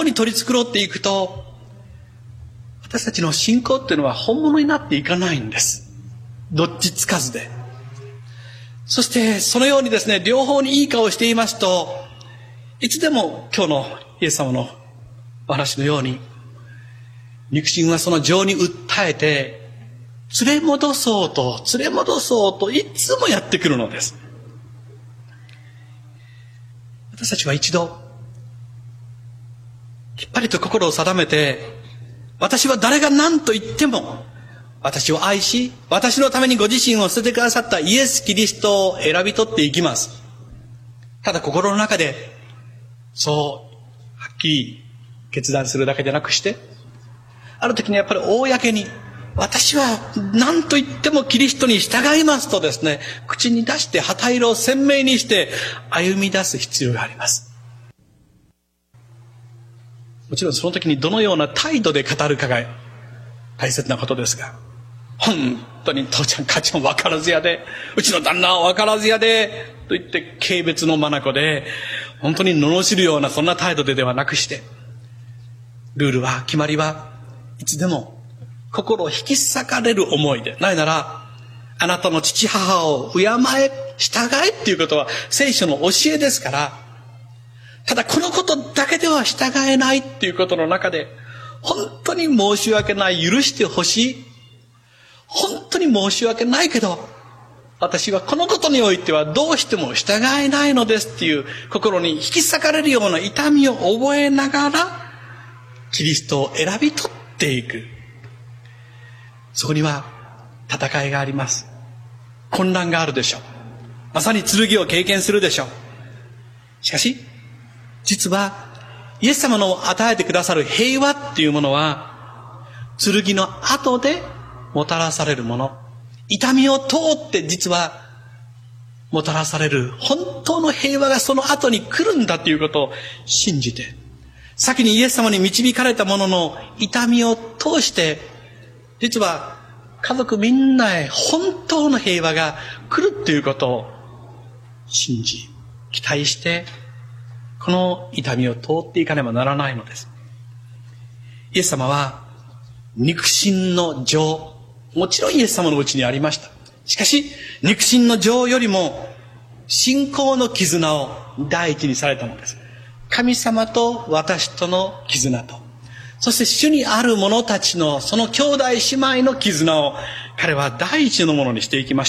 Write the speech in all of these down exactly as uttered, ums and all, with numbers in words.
うに取り繕っていくと、私たちの信仰っていうのは本物になっていかないんです。どっちつかずで。そしてそのようにですね、両方にいい顔をしていますと、いつでも今日のイエス様のお話のように、肉親はその情に訴えて連れ戻そうと連れ戻そうといつもやってくるのです。私たちは一度きっぱりと心を定めて、私は誰が何と言っても私を愛し、私のためにご自身を捨ててくださったイエス・キリストを選び取っていきます。ただ心の中でそうはっきり決断するだけじゃなくして、ある時にやっぱり公に、私は何と言ってもキリストに従いますとですね、口に出して旗色を鮮明にして歩み出す必要があります。もちろんその時にどのような態度で語るかが大切なことですが、本当に父ちゃん母ちゃん分からずやで、うちの旦那は分からずやでと言って軽蔑の眼で本当に罵るようなそんな態度でではなくして、ルールは決まりはいつでも心を引き裂かれる思いで、なぜならあなたの父母を敬え従えっていうことは聖書の教えですから、ただこのことだけでは従えないっていうことの中で、本当に申し訳ない、許してほしい、本当に申し訳ないけど私はこのことにおいてはどうしても従えないのですっていう心に引き裂かれるような痛みを覚えながらキリストを選び取っていく。そこには戦いがあります。混乱があるでしょう。まさに剣を経験するでしょう。しかし実はイエス様の与えてくださる平和っていうものは剣の後でもたらされるもの、痛みを通って実はもたらされる本当の平和がその後に来るんだということを信じて、先にイエス様に導かれたものの痛みを通して実は家族みんなへ本当の平和が来るということを信じ期待して、この痛みを通っていかねばならないのです。イエス様は肉親の情、もちろんイエス様のうちにありました。しかし肉親の情よりも信仰の絆を第一にされたのです。神様と私との絆と、そして主にある者たちのその兄弟姉妹の絆を彼は第一のものにしていきました。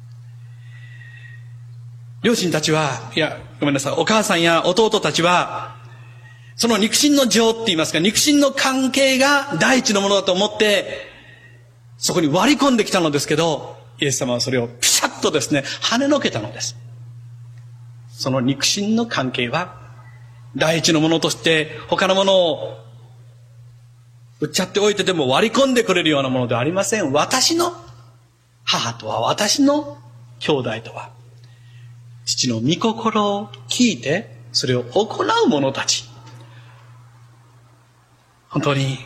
両親たちは、いやごめんなさい、お母さんや弟たちはその肉親の情って言いますか、肉親の関係が第一のものだと思ってそこに割り込んできたのですけど、イエス様はそれをピシャッとですね跳ねのけたのです。その肉親の関係は第一のものとして他のものを売っちゃっておいてでも割り込んでくれるようなものではありません。私の母とは、私の兄弟とは、父の御心を聞いてそれを行う者たち、本当に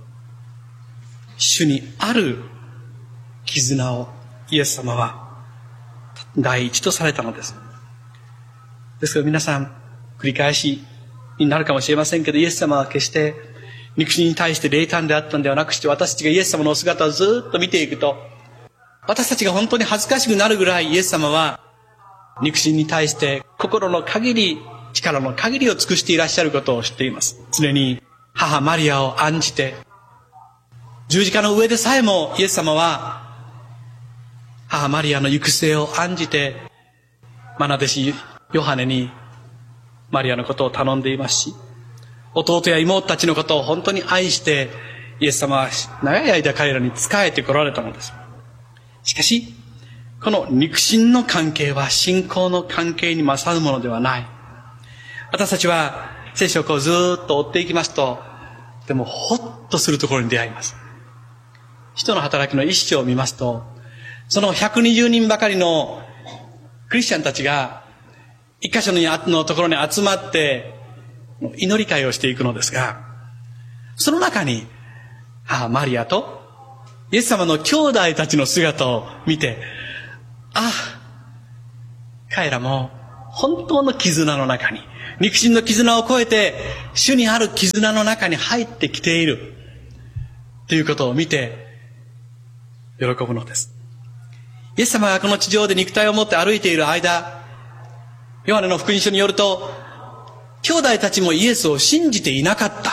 主にある絆をイエス様は第一とされたのです。ですから皆さん、繰り返しになるかもしれませんけど、イエス様は決して肉親に対して冷淡であったのではなくして、私たちがイエス様のお姿をずっと見ていくと、私たちが本当に恥ずかしくなるぐらいイエス様は肉親に対して心の限り、力の限りを尽くしていらっしゃることを知っています。常に母マリアを案じて、十字架の上でさえもイエス様は母マリアの行く末を案じて、愛弟子ヨハネにマリアのことを頼んでいますし、弟や妹たちのことを本当に愛してイエス様は長い間彼らに仕えてこられたのです。しかしこの肉親の関係は信仰の関係に勝るものではない。私たちは聖書をこうずっと追っていきますと、でもほっとするところに出会います。使徒の働きの一章を見ますと、そのひゃくにじゅうにんばかりのクリスチャンたちが一箇所のところに集まって祈り会をしていくのですが、その中に母マリアとイエス様の兄弟たちの姿を見て、ああ、彼らも本当の絆の中に、 肉親の絆を超えて主にある絆の中に入ってきているということを見て喜ぶのです。イエス様がこの地上で肉体を持って歩いている間、ヨハネの福音書によると、兄弟たちもイエスを信じていなかった。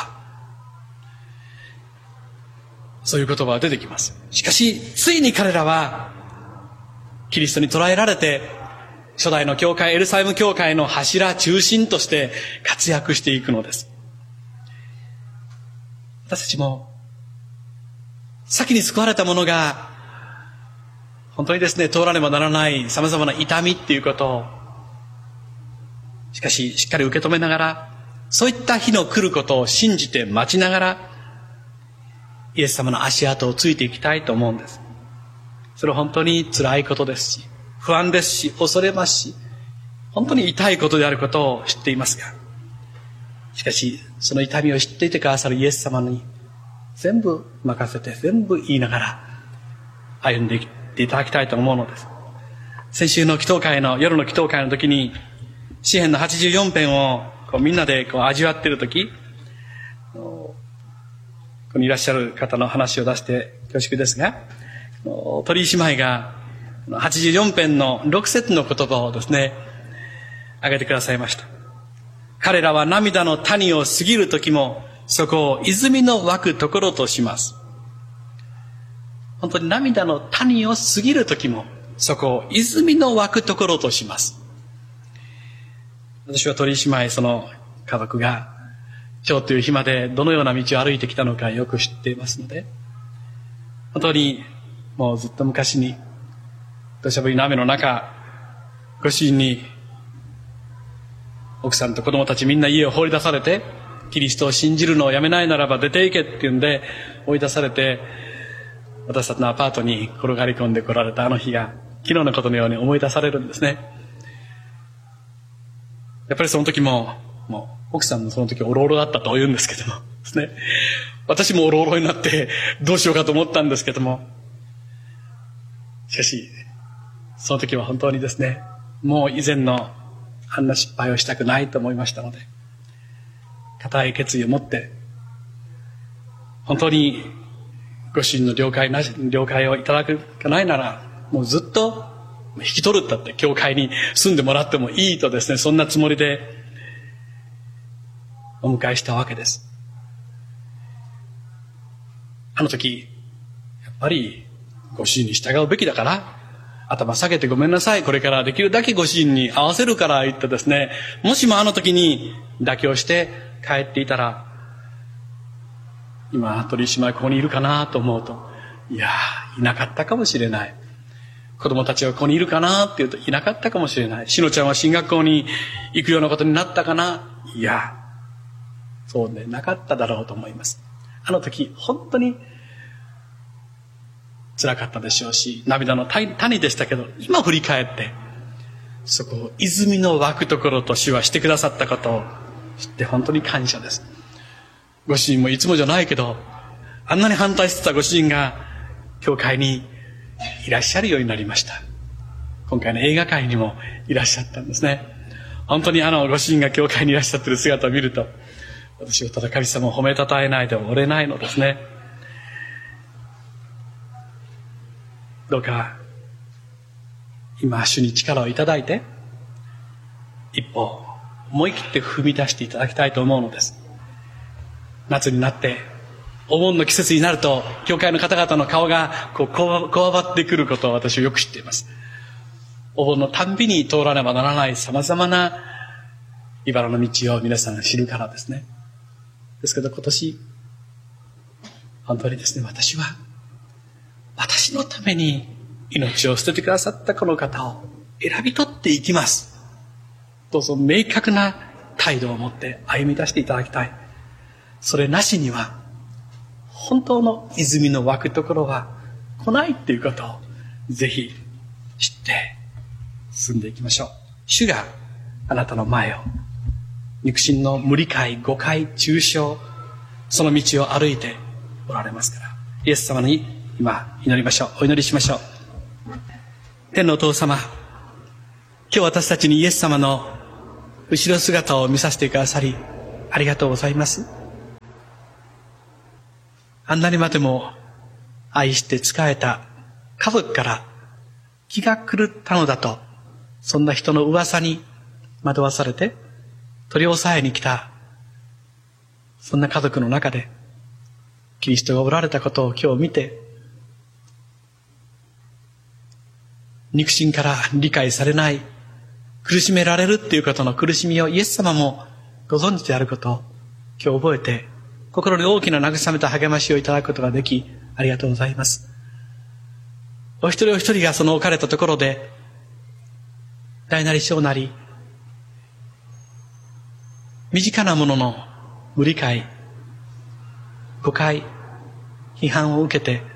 そういう言葉が出てきます。しかし、ついに彼らは、キリストに捕らえられて、初代の教会、エルサレム教会の柱、中心として活躍していくのです。私たちも、先に救われた者が、本当にですね、通らねばならない様々な痛みっていうことを、しかし、しっかり受け止めながら、そういった日の来ることを信じて待ちながら、イエス様の足跡をついていきたいと思うんです。それは本当に辛いことですし、不安ですし、恐れますし、本当に痛いことであることを知っていますが、しかし、その痛みを知っていてくださるイエス様に、全部任せて、全部言いながら、歩んでいっていただきたいと思うのです。先週の祈祷会の、夜の祈祷会の時に、詩編のはちじゅうよん編をこうみんなでこう味わっている時、ここにいらっしゃる方の話を出して恐縮ですが、鳥居姉妹がはちじゅうよん編のろく節の言葉をですね、挙げてくださいました。彼らは涙の谷を過ぎる時も、そこを泉の湧くところとします。本当に涙の谷を過ぎる時も、そこを泉の湧くところとします。私は鳥居姉妹、その家族が今日という日までどのような道を歩いてきたのかよく知っていますので、本当にもうずっと昔に土砂降りの雨の中、ご主人に奥さんと子供たちみんな家を放り出されて、キリストを信じるのをやめないならば出て行けっていうんで追い出されて、私たちのアパートに転がり込んで来られたあの日が昨日のことのように思い出されるんですね。やっぱりその時も、もう奥さんもその時オロオロだったと言うんですけどもですね。私もオロオロになってどうしようかと思ったんですけども、しかしその時は本当にですね、もう以前のあんな失敗をしたくないと思いましたので、固い決意を持って本当にご主人の了解なし了解をいただくかないなら、もうずっと引き取るったって教会に住んでもらってもいいとですね、そんなつもりでお迎えしたわけです。あの時やっぱりご主人に従うべきだから、頭下げてごめんなさい、これからできるだけご主人に合わせるから言ってですね、もしもあの時に妥協して帰っていたら、今鳥居姉妹ここにいるかなと思うと、いやいなかったかもしれない。子供たちはここにいるかなって言うといなかったかもしれない。しのちゃんは進学校に行くようなことになったかな。いや、そうね、なかっただろうと思います。あの時本当に辛かったでしょうし、涙の谷でしたけど、今振り返ってそこを泉の湧くところと主はしてくださったことを知って本当に感謝です。ご主人もいつもじゃないけど、あんなに反対してたご主人が教会にいらっしゃるようになりました。今回の映画会にもいらっしゃったんですね。本当にあのご主人が教会にいらっしゃっている姿を見ると、私はただ神様を褒めたたえないでおれないのですね。どうか今主に力をいただいて、一歩思い切って踏み出していただきたいと思うのです。夏になってお盆の季節になると、教会の方々の顔がこうこわ、こわばってくることを私はよく知っています。お盆のたんびに通らねばならない様々な茨の道を皆さんが知るからですね。ですけど今年、本当にですね、私は私のために命を捨ててくださったこの方を選び取っていきます。どうぞ明確な態度を持って歩み出していただきたい。それなしには本当の泉の湧くところは来ないっていうことをぜひ知って進んでいきましょう。主があなたの前を肉親の無理解、誤解、中傷、その道を歩いておられますから、イエス様に今祈りましょう。お祈りしましょう。天のお父様、今日私たちにイエス様の後ろ姿を見させてくださり、ありがとうございます。あんなにまでも愛して仕えた家族から気が狂ったのだと、そんな人の噂に惑わされて取り押さえに来た、そんな家族の中でキリストがおられたことを今日見て、肉親から理解されない、苦しめられるっていうことの苦しみをイエス様もご存知であることを今日覚えて、心に大きな慰めと励ましをいただくことができ、ありがとうございます。お一人お一人がその置かれたところで、大なり小なり、身近なものの無理解、誤解、批判を受けて、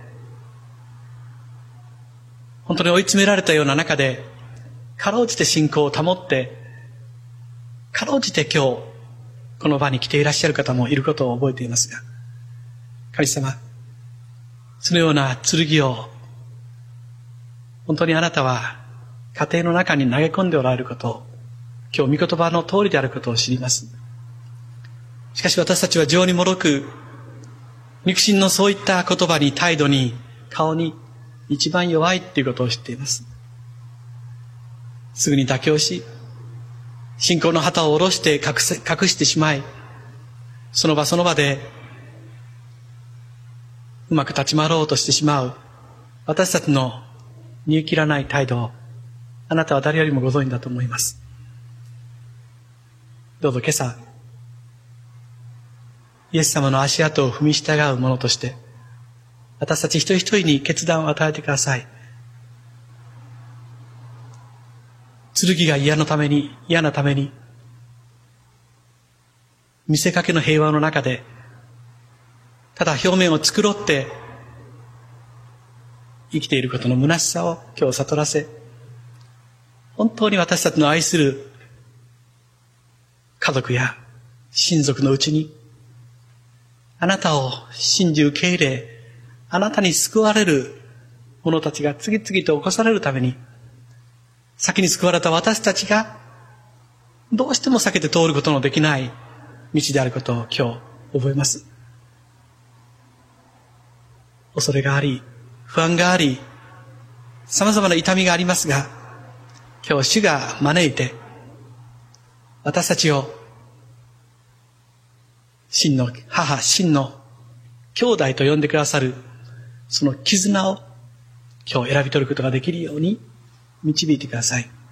本当に追い詰められたような中で、かろうじて信仰を保って、かろうじて今日、この場に来ていらっしゃる方もいることを覚えていますが、神様、そのような剣を、本当にあなたは家庭の中に投げ込んでおられることを、今日御言葉の通りであることを知ります。しかし私たちは情にもろく、肉親のそういった言葉に、態度に、顔に一番弱いっていうことを知っています。すぐに妥協し、信仰の旗を下ろして隠せ、隠してしまい、その場その場でうまく立ち回ろうとしてしまう私たちの煮え切らない態度を、あなたは誰よりもご存知だと思います。どうぞ今朝、イエス様の足跡を踏み従う者として、私たち一人一人に決断を与えてください。剣が嫌のために、嫌なために、見せかけの平和の中で、ただ表面を繕って生きていることの虚しさを今日悟らせ、本当に私たちの愛する家族や親族のうちに、あなたを信じ受け入れ、あなたに救われる者たちが次々と起こされるために、先に救われた私たちがどうしても避けて通ることのできない道であることを今日覚えます。恐れがあり、不安があり、様々な痛みがありますが、今日主が招いて、私たちを真の母、真の兄弟と呼んでくださる、その絆を今日選び取ることができるように導いてください。